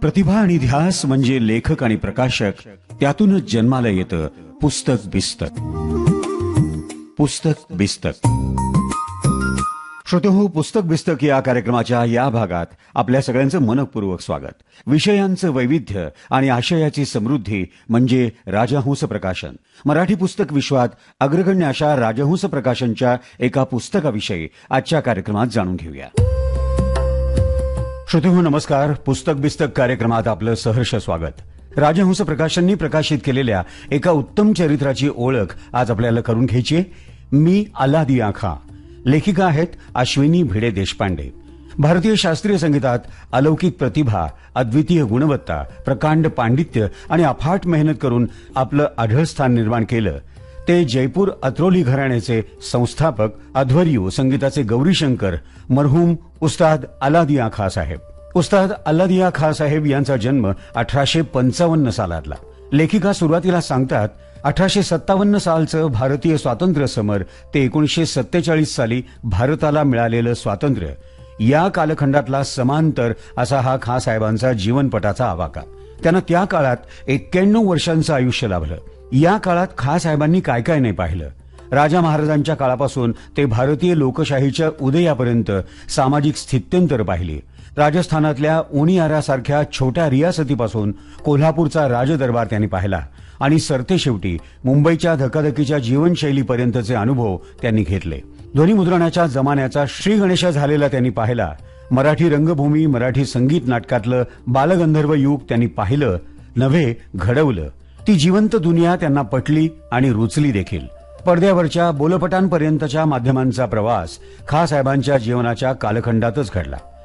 प्रतिभा आणि ध्यास म्हणजे लेखक आणि प्रकाशक, त्यातूनच जन्माला येतं पुस्तक बिस्तक. पुस्तक बिस्तक. श्रोतेहो, पुस्तक बिस्तक या कार्यक्रमाच्या या भागात आपल्या सगळ्यांचं मनपूर्वक स्वागत. विषयांचं वैविध्य आणि आशयाची समृद्धी म्हणजे राजहंस प्रकाशन. मराठी पुस्तक विश्वात अग्रगण्य अशा राजहंस प्रकाशनच्या एका पुस्तकाविषयी आजच्या कार्यक्रमात जाणून घेऊया. श्रोतेहो नमस्कार. पुस्तक बिस्तक कार्यक्रमात आपलं सहर्ष स्वागत. राजहंस प्रकाशननी प्रकाशित केलेल्या एका उत्तम चरित्राची ओळख आज आपल्याला करून घ्यायची आहे. मी अल्लादी आखां. लेखिका आहेत अश्विनी भिडे देशपांडे. भारतीय शास्त्रीय संगीतात अलौकिक प्रतिभा, अद्वितीय गुणवत्ता, प्रकांड पांडित्य आणि अफाट मेहनत करून आपलं आढळ स्थान निर्माण केलं ते जयपूर अत्रोली घराण्याचे संस्थापक, अध्वर्यू संगीताचे गौरीशंकर मरहूम उस्ताद अल्लादिया खां साहेब. उस्ताद अल्लादिया खां साहेब यांचा जन्म 1855 सालातला. लेखिका सुरुवातीला सांगतात 1857 सालचं भारतीय स्वातंत्र्य समर ते 1947 साली भारताला मिळालेलं स्वातंत्र्य या कालखंडातला समांतर असा हा खां साहेबांचा जीवनपटाचा आवाका. त्यांना त्या काळात 91 वर्षांचं आयुष्य लाभलं. या काळात खां साहेबांनी काय काय नाही पाहिलं. राजा महाराजांच्या काळापासून ते भारतीय लोकशाहीच्या उदयापर्यंत सामाजिक स्थित्यंतर पाहिली. राजस्थानातल्या उनियारासारख्या छोट्या रियासतीपासून कोल्हापूरचा राजदरबार त्यांनी पाहिला आणि सरतेशेवटी मुंबईच्या धकाधकीच्या जीवनशैलीपर्यंतचे अनुभव त्यांनी घेतले. ध्वनिमुद्रणाच्या जमान्याचा श्री गणेश झालेला त्यांनी पाहिला. मराठी रंगभूमी, मराठी संगीत नाटकातलं बालगंधर्व युग त्यांनी पाहिलं, नव्हे घडवलं. ती जिवंत दुनिया त्यांना पटली आणि रुचली देखील. पडद्यावरच्या बोलपटांपर्यंतच्या माध्यमांचा प्रवास खां साहेबांच्या जीवनाच्या कालखंडातच घडला.